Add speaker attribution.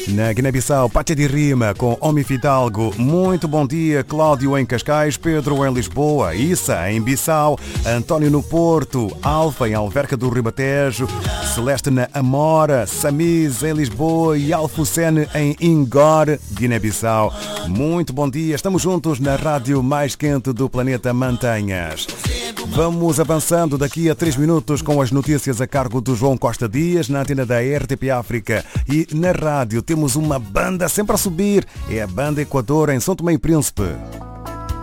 Speaker 1: Na Guiné-Bissau, Pátia de Rima com Omi Fidalgo. Muito bom dia, Cláudio em Cascais, Pedro em Lisboa, Issa em Bissau, António no Porto, Alfa em Alverca do Ribatejo, Celeste na Amora, Samiz em Lisboa e Alfocene em Ingor, Guiné-Bissau. Muito bom dia, estamos juntos na rádio mais quente do planeta. Mantenhas. Vamos avançando daqui a 3 minutos com as notícias a cargo do João Costa Dias na antena da RTP África. E na rádio temos uma banda sempre a subir, é a Banda Equador em São Tomé e Príncipe.